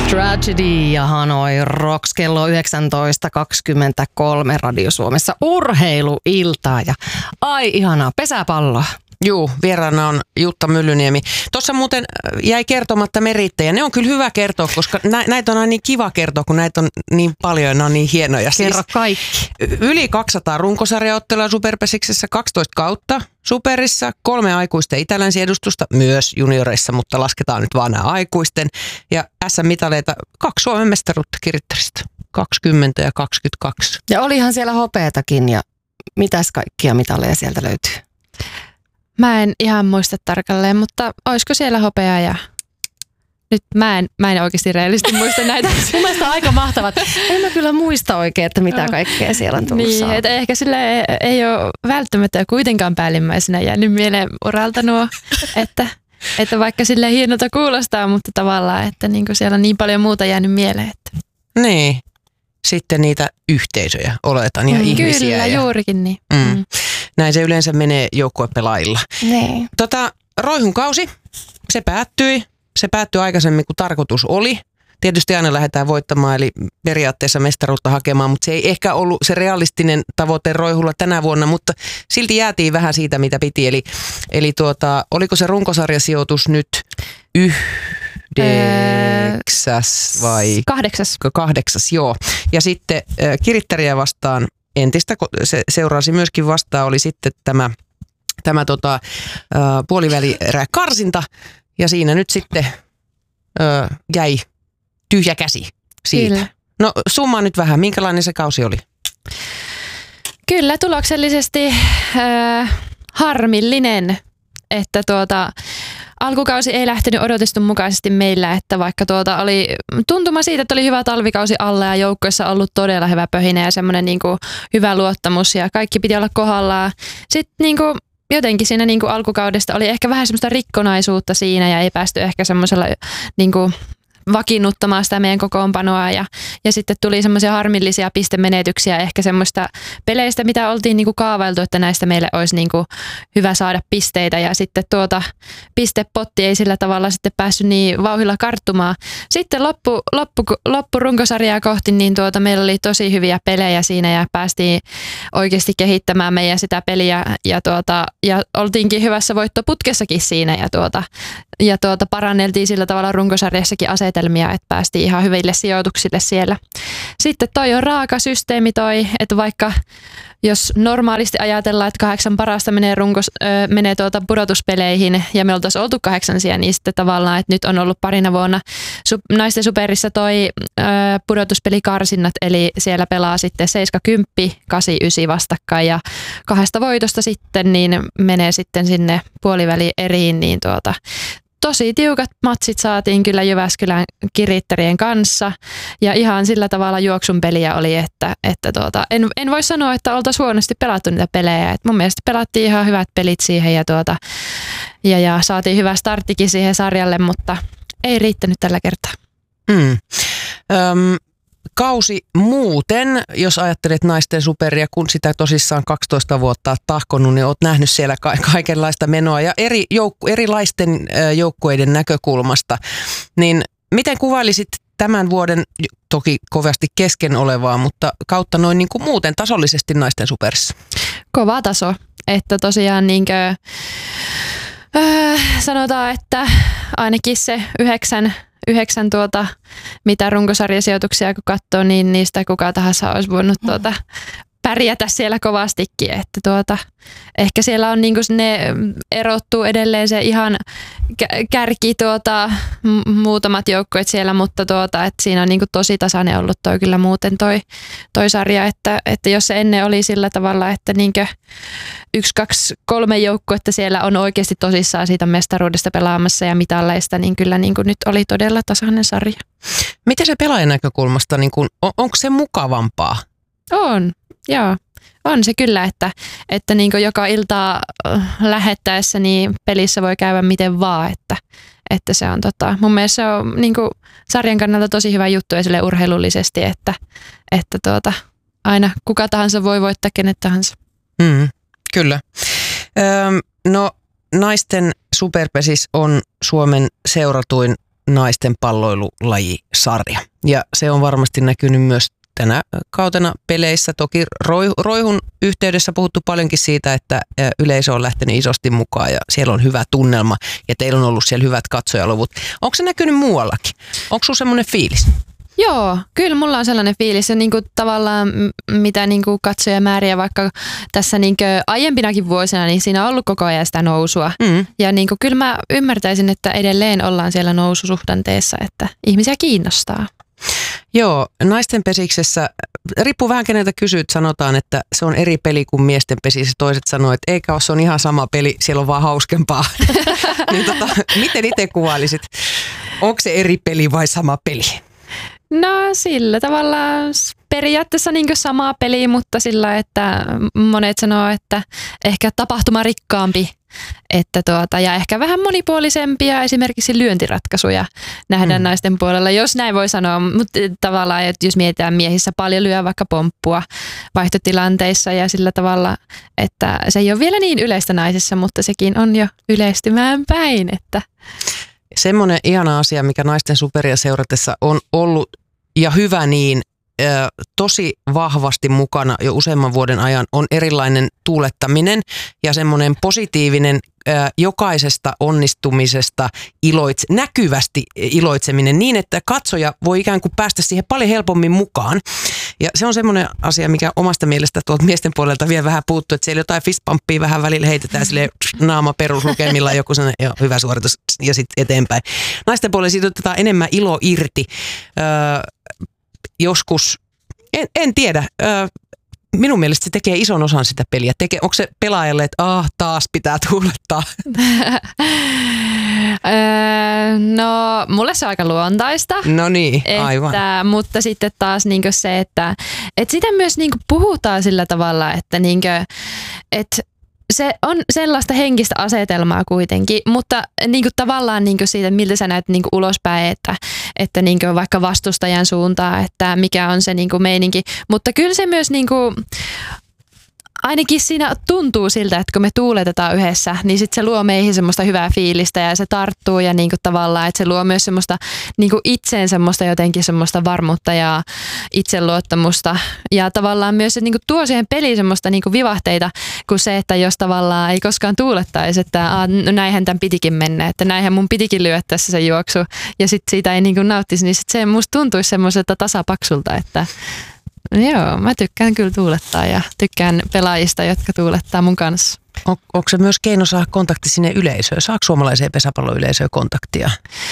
Tragedy ja Hanoi Rocks kello 19.23 Radio Suomessa urheiluiltaa ja ai ihanaa pesäpalloa. Juu, vieraana on Jutta Myllyniemi. Tuossa muuten jäi kertomatta merittejä. Ne on kyllä hyvä kertoa, koska näitä on aina niin kiva kertoa, kun näitä on niin paljon ja ne on niin hienoja. Kerro kaikki. Yli 200 runkosarjaottelua Superpesiksessä, 12 kautta Superissa, 3 aikuisten itälänsiedustusta, myös junioreissa, mutta lasketaan nyt vaan nämä aikuisten. Ja SM-mitaleita 2 Suomen mestaruutta Kirittarista, 20 ja 22. Ja olihan siellä hopeatakin ja mitäs kaikkia mitaleja sieltä löytyy? Mä en ihan muista tarkalleen, mutta olisiko siellä hopeaa ja nyt mä en oikeasti reellisesti muista näitä. Mun mielestä aika mahtavat. En mä kyllä muista oikein, että mitä kaikkea siellä on tullut niin, että ehkä sille ei ole välttämättä kuitenkaan päällimmäisenä jäänyt mieleen uralta nuo, että vaikka sille hienolta kuulostaa, mutta tavallaan, että niinku siellä on niin paljon muuta jäänyt mieleen. Että. Niin, sitten niitä yhteisöjä oletan ja ihmisiä. Kyllä, juurikin niin. Näin se yleensä menee joukkuepelaajilla. Niin. Roihun kausi, se päättyi aikaisemmin kuin tarkoitus oli. Tietysti aina lähdetään voittamaan, eli periaatteessa mestaruutta hakemaan, mutta se ei ehkä ollut se realistinen tavoite Roihulla tänä vuonna, mutta silti jäätiin vähän siitä, mitä piti. Eli oliko se runkosarjasijoitus nyt 9. vai? 8. 8, joo. Ja sitten Kirittäriä vastaan entistä, se seurasi myöskin vastaan, oli sitten tämä puolivälierä karsinta, ja siinä nyt sitten jäi tyhjä käsi siitä. Kyllä. No summaa nyt vähän, minkälainen se kausi oli? Kyllä, tuloksellisesti harmillinen, että alkukausi ei lähtenyt odotetun mukaisesti meillä, että vaikka oli tuntuma siitä, että oli hyvä talvikausi alla ja joukkoissa ollut todella hyvä pöhinä ja semmoinen niinku hyvä luottamus ja kaikki piti olla kohdallaan. Sitten niinku jotenkin siinä niinku alkukaudesta oli ehkä vähän semmoista rikkonaisuutta siinä ja ei päästy ehkä semmoisella niinku vakiinnuttamaan sitä meidän kokoonpanoa ja sitten tuli semmoisia harmillisia pistemenetyksiä ehkä semmoista peleistä, mitä oltiin niinku kaavailtu, että näistä meille olisi niinku hyvä saada pisteitä ja sitten pistepotti ei sillä tavalla sitten päässyt niin vauhdilla karttumaan. Sitten loppu runkosarjaa kohti, niin meillä oli tosi hyviä pelejä siinä ja päästiin oikeasti kehittämään meidän sitä peliä ja oltiinkin hyvässä voittoputkessakin siinä ja paranneltiin sillä tavalla runkosarjassakin asetelmia, että päästiin ihan hyville sijoituksille siellä. Sitten toi on raaka systeemi että vaikka jos normaalisti ajatellaan, että 8 parasta menee pudotuspeleihin ja me oltaisiin oltu 8, niin sitten tavallaan, että nyt on ollut parina vuonna naisten superissa toi pudotuspelikarsinnat, eli siellä pelaa sitten 7-10, 8-9 vastakkain ja 2 voitosta sitten niin menee sitten sinne puoliväliin eriin, niin tosi tiukat matsit saatiin kyllä Jyväskylän Kirittärien kanssa ja ihan sillä tavalla juoksun peliä oli, että en voi sanoa, että oltaisiin huonosti pelattu niitä pelejä. Et mun mielestä pelattiin ihan hyvät pelit siihen ja saatiin hyvä starttikin siihen sarjalle, mutta ei riittänyt tällä kertaa. Kausi muuten, jos ajattelet naisten superia, kun sitä tosissaan 12 vuotta tahkonut, niin olet nähnyt siellä kaikenlaista menoa ja erilaisten joukkueiden näkökulmasta. Niin miten kuvailisit tämän vuoden, toki kovasti kesken olevaa, mutta kautta noin niin kuin muuten tasollisesti naisten superissa? Kova taso, että tosiaan sanotaan, että ainakin se 9 mitä runkosarjasijoituksia kun katsoo, niin niistä kuka tahansa olisi voinut pärjätä siellä kovastikin, että ehkä siellä on ne erottuu edelleen se ihan kärki muutamat joukkueet siellä, mutta että siinä on tosi tasainen ollut toi kyllä muuten toi sarja, että jos se ennen oli sillä tavalla, että 1, 2, 3 joukkuetta siellä on oikeasti tosissaan siitä mestaruudesta pelaamassa ja mitalleista, niin kyllä nyt oli todella tasainen sarja. Miten se pelaajan näkökulmasta, onko se mukavampaa? On, joo. On se kyllä, että joka iltaa lähettäessä niin pelissä voi käydä miten vaan, että se on mun mielestä se on sarjan kannalta tosi hyvä juttu esille urheilullisesti, että aina kuka tahansa voi voittaa kenet tahansa. Kyllä. No naisten superpesis on Suomen seuratuin naisten palloilulajisarja. Ja se on varmasti näkynyt myös tänä kautena peleissä. Toki Roihun yhteydessä puhuttu paljonkin siitä, että yleisö on lähtenyt isosti mukaan ja siellä on hyvä tunnelma ja teillä on ollut siellä hyvät katsojaluvut. Onko se näkynyt muuallakin? Onko sinulla semmoinen fiilis? Joo, kyllä mulla on sellainen fiilis, ja niinku tavallaan mitä niinku katsojamääriä vaikka tässä niinku aiempinakin vuosina, niin siinä on ollut koko ajan sitä nousua. Ja niinku kyllä mä ymmärtäisin, että edelleen ollaan siellä noususuhdanteessa, että ihmisiä kiinnostaa. Joo, naisten pesiksessä, riippuu vähän keneltä kysyt, sanotaan, että se on eri peli kuin miesten pesissä. Toiset sanoo, että eikä ole, se on ihan sama peli, siellä on vaan hauskempaa. Niin miten itse kuvailisit? Onko se eri peli vai sama peli? No sillä tavalla periaatteessa niin sama peli, mutta sillä, että monet sanoo, että ehkä tapahtumarikkaampi että ja ehkä vähän monipuolisempia esimerkiksi lyöntiratkaisuja nähdään naisten puolella, jos näin voi sanoa, mutta tavallaan, että jos mietitään miehissä paljon lyö vaikka pomppua vaihtotilanteissa ja sillä tavalla, että se ei ole vielä niin yleistä naisissa, mutta sekin on jo yleistymään päin, että semmoinen ihana asia, mikä naisten superia seuratessa on ollut ja hyvä niin, tosi vahvasti mukana jo useamman vuoden ajan on erilainen tuulettaminen ja semmoinen positiivinen jokaisesta onnistumisesta näkyvästi iloitseminen niin, että katsoja voi ikään kuin päästä siihen paljon helpommin mukaan. Ja se on semmoinen asia, mikä omasta mielestä tuolta miesten puolelta vielä vähän puuttuu, että siellä jotain fistpumppia vähän välillä heitetään silleen naama peruslukemilla joku sellainen hyvä suoritus ja sitten eteenpäin. Naisten puolella siitä otetaan enemmän ilo irti. Joskus, en tiedä, minun mielestä se tekee ison osan sitä peliä. Onko se pelaajalle, että taas pitää tuulettaa? No, mulle se on aika luontaista. No niin, aivan. Mutta sitten taas niinku se, että sitä myös niinku puhutaan sillä tavalla, että niinku, se on sellaista henkistä asetelmaa kuitenkin, mutta niinku tavallaan niinku siitä, miltä sä näet niinku ulospäin, että niinku vaikka vastustajan suuntaan, että mikä on se niinku meininki. Mutta kyllä se myös niinku, ainakin siinä tuntuu siltä, että kun me tuuletetaan yhdessä, niin sit se luo meihin semmoista hyvää fiilistä ja se tarttuu ja niinku tavallaan, että se luo myös semmoista niinku itseen semmoista jotenkin semmoista varmuutta ja itseluottamusta ja tavallaan myös se niinku tuo siihen peliin semmoista niinku vivahteita kuin se, että jos tavallaan ei koskaan tuulettaisi, että no näinhän tämän pitikin mennä, että näinhän mun pitikin lyödä tässä se juoksu ja sit siitä ei niinku nauttisi, niin sit se musta tuntuisi semmoiselta tasapaksulta, että joo, mä tykkään kyllä tuulettaa ja tykkään pelaajista, jotka tuulettaa mun kanssa. Onko se myös keino saada kontakti sinne yleisöön? Saako suomalaiseen pesäpalloyleisöön kontaktia?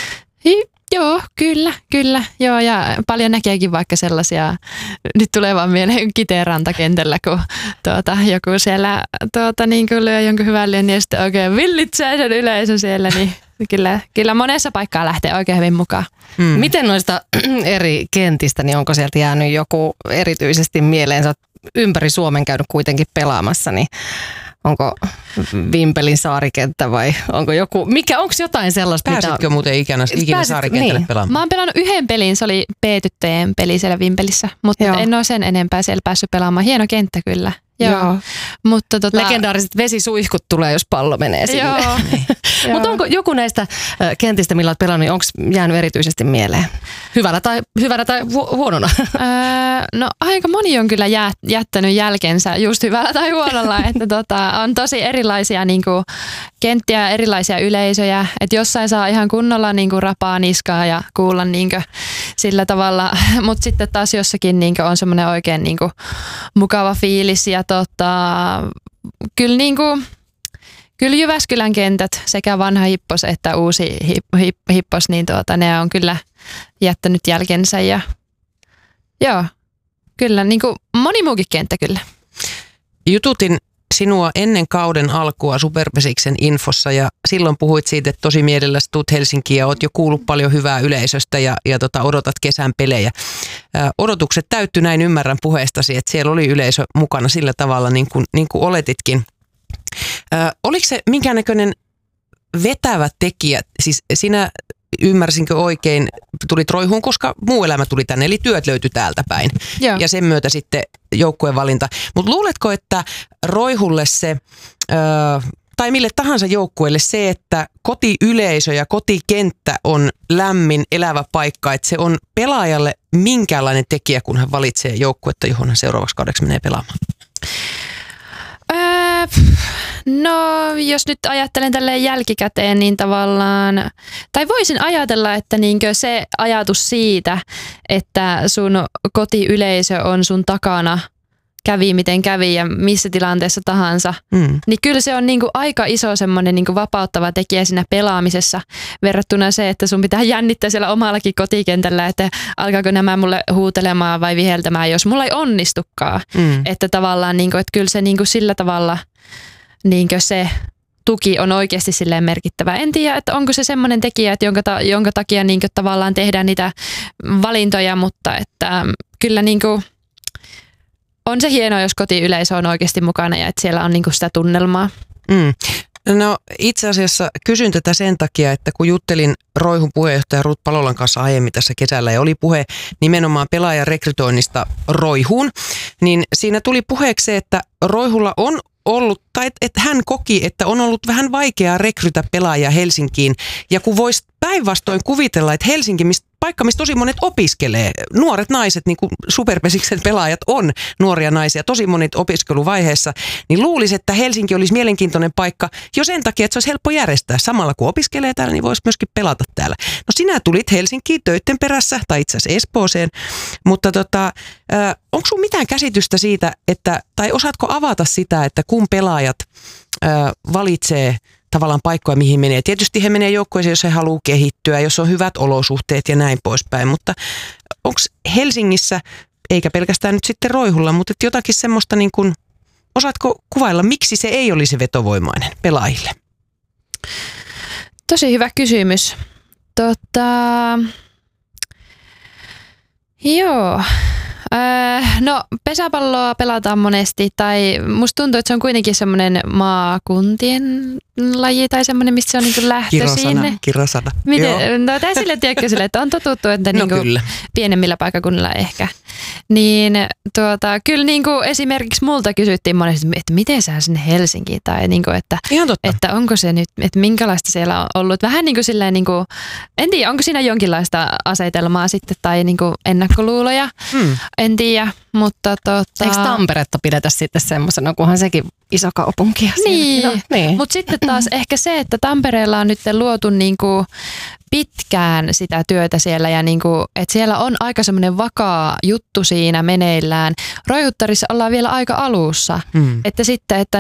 Joo, kyllä. Joo, ja paljon näkeekin vaikka sellaisia, nyt tulee vaan mieleen Kiteen rantakentällä, kun joku siellä niin kuin lyö jonkun hyvän lyön ja sitten oikein villitsee sen yleisö siellä, niin kyllä monessa paikkaa lähtee oikein hyvin mukaan. Miten noista eri kentistä, niin onko sieltä jäänyt joku erityisesti mieleen? Sä oot ympäri Suomen käynyt kuitenkin pelaamassa, niin onko Vimpelin saarikenttä vai onko onko jotain sellaista? Pääsitkö muuten ikinä saarikentälle niin pelaamaan? Mä oon pelannut yhden pelin, se oli B-tyttöjen peli siellä Vimpelissä, mutta en ole sen enempää siellä päässyt pelaamaan. Hieno kenttä kyllä. Joo. Mutta legendaariset vesisuihkut tulee, jos pallo menee sinne. Joo. Mutta onko joku näistä kentistä, millä olet pelannut, niin onko jäänyt erityisesti mieleen? Hyvänä tai huonona? No aika moni on kyllä jättänyt jälkensä just hyvällä tai huonolla. Että on tosi erilaisia niinku, kenttiä, erilaisia yleisöjä. Että jossain saa ihan kunnolla niinku, rapaa niskaa ja kuulla niinku, sillä tavalla. Mutta sitten taas jossakin niinku, on semmoinen oikein niinku, mukava fiilis. Ja kyllä Jyväskylän kentät, sekä vanha Hippos että uusi Hippos, niin ne on kyllä jättänyt jälkensä. Ja joo, kyllä niin kuin moni muukin kenttä kyllä. Jututin sinua ennen kauden alkua Superpesiksen infossa ja silloin puhuit siitä, että tosi mielelläsi tuut Helsinkiin ja oot jo kuullut paljon hyvää yleisöstä ja odotat kesän pelejä. Odotukset täytty, näin ymmärrän puheestasi, että siellä oli yleisö mukana sillä tavalla niin kuin oletitkin. Oliko se minkäännäköinen vetävä tekijä, siis sinä ymmärsinkö oikein, tulit Roihuun, koska muu elämä tuli tänne, eli työt löytyi täältä päin. Joo. Ja sen myötä sitten joukkueen valinta. Mutta luuletko, että Roihulle se tai mille tahansa joukkueelle se, että kotiyleisö ja kotikenttä on lämmin, elävä paikka, että se on pelaajalle minkäänlainen tekijä, kun hän valitsee joukkuetta, johon hän seuraavaksi kaudeksi menee pelaamaan? No, jos nyt ajattelen tälleen jälkikäteen, niin tavallaan, tai voisin ajatella, että niinkö se ajatus siitä, että sun kotiyleisö on sun takana, kävi miten kävi ja missä tilanteessa tahansa, niin kyllä se on niinku aika iso semmoinen niinku vapauttava tekijä siinä pelaamisessa verrattuna se, että sun pitää jännittää siellä omallakin kotikentällä, että alkaako nämä mulle huutelemaan vai viheltämään, jos mulla ei onnistukaan. Että tavallaan niinku, että kyllä se niinku sillä tavalla niinkö se tuki on oikeasti silleen merkittävä. En tiedä, että onko se semmoinen tekijä, että jonka takia niinkö tavallaan tehdään niitä valintoja, mutta että kyllä niinkö on se hienoa, jos kotiyleisö on oikeasti mukana ja että siellä on niinku sitä tunnelmaa. No itse asiassa kysyn tätä sen takia, että kun juttelin Roihun puheenjohtaja Ruth Palolan kanssa aiemmin tässä kesällä ja oli puhe nimenomaan pelaajan rekrytoinnista Roihuun, niin siinä tuli puheeksi se, että Roihulla on ollut, tai että hän koki, että on ollut vähän vaikeaa rekrytä pelaajia Helsinkiin. Ja kun voisi päinvastoin kuvitella, että Helsinki, paikka, missä tosi monet opiskelee, nuoret naiset, niin kuin Superpesiksen pelaajat on nuoria naisia, tosi monet opiskeluvaiheessa, niin luulisi, että Helsinki olisi mielenkiintoinen paikka jo sen takia, että se olisi helppo järjestää. Samalla kun opiskelee täällä, niin voisi myöskin pelata täällä. No sinä tulit Helsinkiin töitten perässä, tai itse asiassa Espooseen, mutta onko sun mitään käsitystä siitä, tai osaatko avata sitä, että kun pelaajat valitsee tavallaan paikkoja, mihin menee. Tietysti he menee joukkueeseen, jos he haluaa kehittyä, jos on hyvät olosuhteet ja näin poispäin, mutta onko Helsingissä, eikä pelkästään nyt sitten Roihulla, mutta jotakin semmoista, niin kuin, osaatko kuvailla, miksi se ei olisi vetovoimainen pelaajille? Tosi hyvä kysymys. Joo. No pesäpalloa pelataan monesti, tai musta tuntuu, että se on kuitenkin semmoinen maakuntien laji tai semmoinen, mistä se on niinku lähtöisin. Kirosana. Miten? No tai sille tiedätkö sille, että on totuttu, että niinku pienemmillä paikkakunnilla ehkä. Niin kyllä niinku esimerkiksi multa kysyttiin monesti, että miten sä sinne Helsinkiin, tai niinku, että onko se nyt, että minkälaista siellä on ollut. Vähän niin kuin silleen, niinku, en tiedä, onko siinä jonkinlaista asetelmaa sitten tai niinku ennakkoluuloja. En tiedä, mutta eikö Tamperetta pidetä sitten semmoisena, kunhan sekin iso kaupunki? Niin. Mutta sitten taas ehkä se, että Tampereella on nyt luotu niinku pitkään sitä työtä siellä ja niinku, että siellä on aika semmoinen vakaa juttu siinä meneillään. Roihuttarissa ollaan vielä aika alussa. Että sitten, että